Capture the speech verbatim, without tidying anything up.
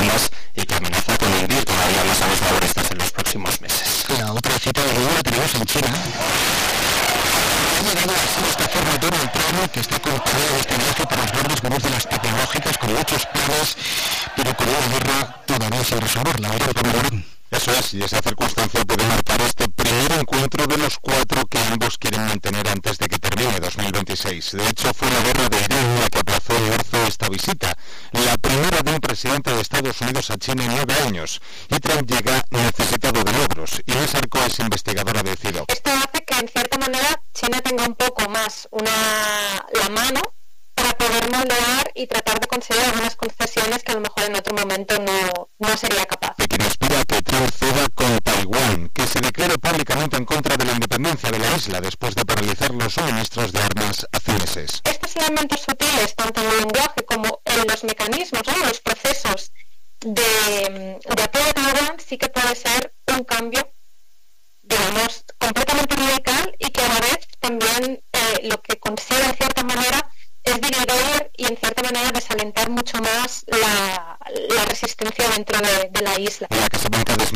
armas y que amenaza con hundir todavía más a los laboristas en los próximos meses. La otra cita de guerra la tenemos en China. Ha llegado así esta forma Donald Trump, que está con tarea de este viaje por los bordes de las tecnológicas, con muchos planes, pero con una guerra todavía sin resolver, la guerra de Morón. Eso es, y esa circunstancia puede marcar este primer encuentro de los cuatro que ambos quieren mantener antes de que termine dos mil veintiséis. De hecho, fue la guerra de Irán la que aplazó en marzo esta visita, la primera de un presidente de Estados Unidos a China en nueve años. Y Trump llega necesitado de logros. Inés Arco es investigadora de CIDO. Esto hace que, en cierta manera, China tenga un poco más una la mano para poder moldear y tratar de conseguir algunas concesiones que a lo mejor en otro momento no, no sería capaz. Pekín aspira a que Trump ceda con Taiwán, que se declare públicamente en contra de la independencia de la isla después de paralizar los suministros de armas hace meses. Estos elementos sutiles, tanto en el lenguaje como en los mecanismos, ¿no? los procesos de, de apoyo a Taiwán, sí que puede ser un cambio, digamos, completamente radical y que a la vez también eh, lo que consigue en cierta manera es dividir y en cierta manera desalentar mucho más la, la resistencia dentro de, de la isla. La Casa Blanca